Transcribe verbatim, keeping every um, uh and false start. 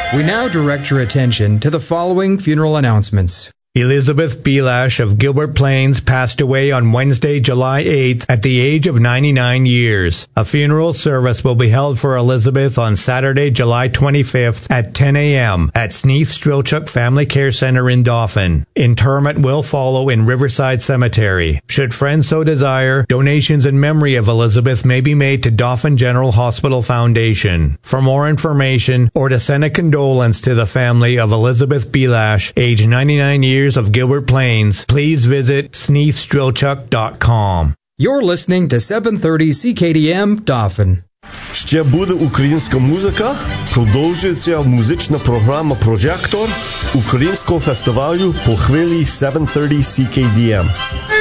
We now direct your attention to the following funeral announcements. Elizabeth Belash of Gilbert Plains passed away on Wednesday, July eighth at the age of ninety-nine years. A funeral service will be held for Elizabeth on Saturday, July twenty-fifth at ten a.m. at Sneath Strilchuk Family Care Center in Dauphin. Interment will follow in Riverside Cemetery. Should friends so desire, donations in memory of Elizabeth may be made to Dauphin General Hospital Foundation. For more information or to send a condolence to the family of Elizabeth Belash, age ninety-nine years, of Gilbert Plains, please visit sneath strilchuk dot com. You're listening to seven thirty C K D M Dauphin. Ще буде українська музика. Продовжується музична програма «Прожектор» українського фестивалю по хвилі сім тридцять Сі Кей Ді Ем.